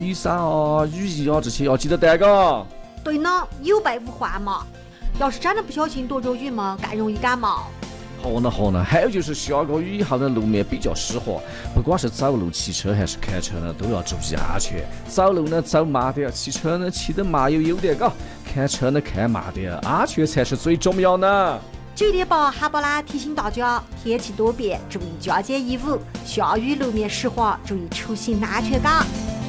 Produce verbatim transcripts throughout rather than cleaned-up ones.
雨伞啊、雨衣啊这些要记得带嘎。 对呢，有备无患嘛。要是真的不小心躲着雨嘛，更容易感冒。 好呢好呢，还有就是下个雨以后的路面比较湿滑，不管是走路、骑车还是开车呢，都要注意安全。走路呢走慢点，骑车呢骑得慢悠悠点嘎，开车呢开慢点，安全才是最重要的。 九点八哈巴拉提醒大家，天气多变，注意加件衣物；下雨路面湿滑，注意出行安全感。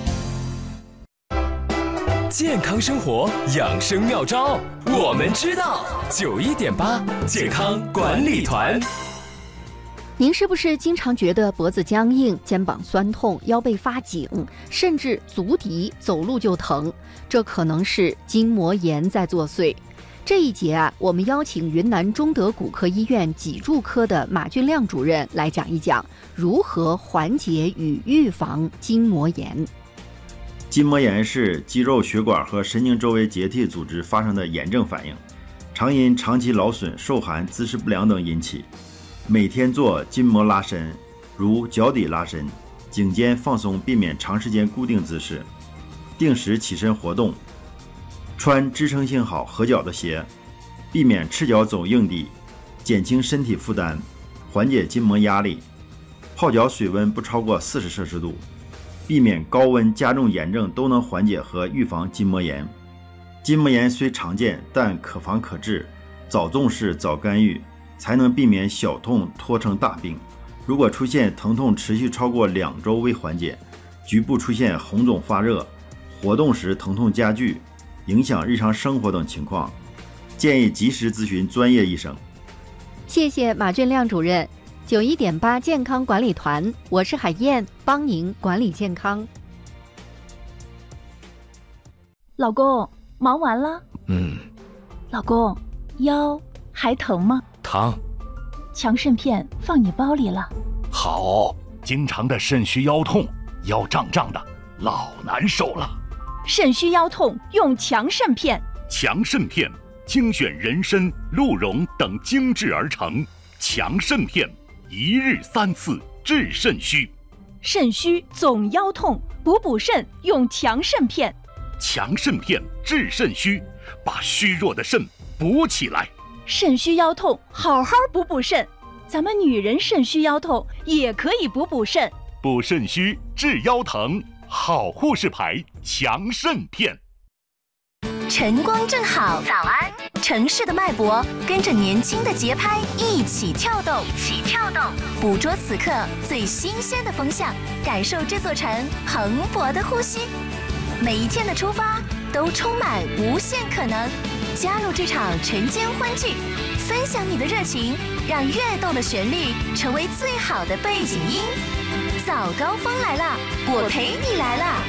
健康生活养生妙招，我们知道。九一点八健康管理团。 您是不是经常觉得脖子僵硬、肩膀酸痛、腰背发紧，甚至足底走路就疼？这可能是筋膜炎在作祟。这一节啊，我们邀请云南中德骨科医院脊柱科的马俊亮主任来讲一讲如何缓解与预防筋膜炎。 筋膜炎是肌肉、血管和神经周围结缔组织发生的炎症反应，常因长期劳损、受寒、姿势不良等引起。每天做筋膜拉伸，如脚底拉伸，颈肩放松，避免长时间固定姿势，定时起身活动，穿支撑性好合脚的鞋，避免赤脚走硬地，减轻身体负担，缓解筋膜压力。泡脚水温不超过四十摄氏度，避免高温加重炎症，都能缓解和预防筋膜炎。筋膜炎虽常见，但可防可治，早重视早干预，才能避免小痛拖成大病。如果出现疼痛持续超过两周未缓解，局部出现红肿发热，活动时疼痛加剧，影响日常生活等情况，建议及时咨询专业医生。 谢谢马俊亮主任。九一点八健康管理团，我是海燕，帮您管理健康。 老公，忙完了？ 嗯。 老公，腰还疼吗？ 疼。 强肾片放你包里了。 好，经常的肾虚腰痛，腰胀胀的，老难受了。 肾虚腰痛用强肾片。 强肾片精选人参、鹿茸等精制而成，强肾片一日三次治肾虚。 肾虚总腰痛，补补肾用强肾片。 强肾片治肾虚，把虚弱的肾补起来。 肾虚腰痛，好好补补肾。咱们女人肾虚腰痛也可以补补肾。 补肾虚治腰疼，好护士牌强肾片。 晨光正好，早安！城市的脉搏跟着年轻的节拍一起跳动，一起跳动，捕捉此刻最新鲜的风向，感受这座城蓬勃的呼吸。每一天的出发都充满无限可能，加入这场晨间欢聚，分享你的热情，让跃动的旋律成为最好的背景音。早高峰来了，我陪你来了。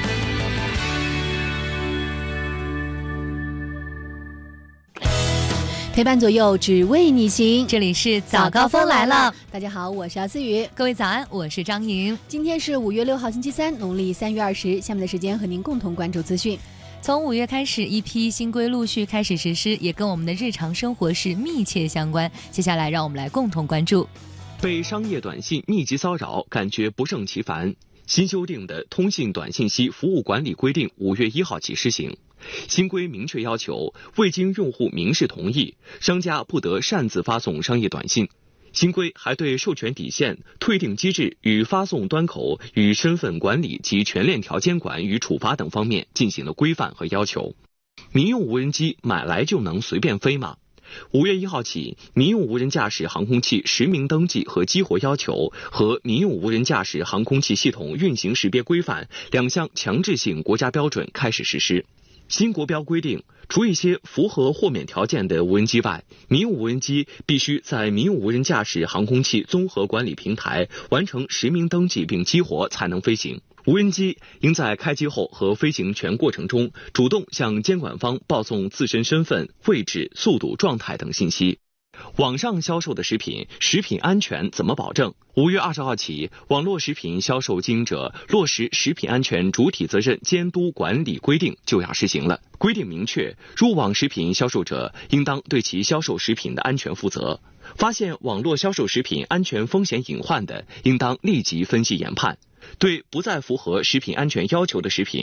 陪伴左右，只为你行。 这里是早高峰来了。 大家好，我是姚思雨。 各位早安，我是张莹。 今天是五月六号，星期三，农历三月二十。下面的时间和您共同关注资讯。 从五月开始，一批新规陆续开始实施，也跟我们的日常生活是密切相关。接下来，让我们来共同关注。 被商业短信密集骚扰，感觉不胜其烦。新修订的《通信短信息服务管理规定》五月一号起施行。新规明确要求，未经用户明示同意，商家不得擅自发送商业短信。新规还对授权底线、退订机制与发送端口与身份管理及全链条监管与处罚等方面进行了规范和要求。民用无人机买来就能随便飞吗？五月一号起，民用无人驾驶航空器实名登记和激活要求和民用无人驾驶航空器系统运行识别规范两项强制性国家标准开始实施。新国标规定，除一些符合豁免条件的无人机外，民用无人机必须在民用无人驾驶航空器综合管理平台完成实名登记并激活才能飞行。无人机应在开机后和飞行全过程中主动向监管方报送自身身份、位置、速度、状态等信息。网上销售的食品，食品安全怎么保证？五月二十号起，网络食品销售经营者落实食品安全主体责任监督管理规定就要实行了。规定明确，入网食品销售者应当对其销售食品的安全负责。发现网络销售食品安全风险隐患的，应当立即分析研判。对不再符合食品安全要求的食品，